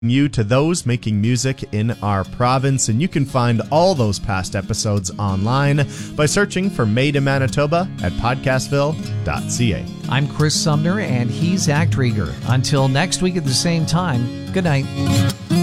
you to those making music in our province, and you can find all those past episodes online by searching for Made in Manitoba at podcastville.ca. I'm Chris Sumner, and he's Zach Drieger. Until next week at the same time, good night.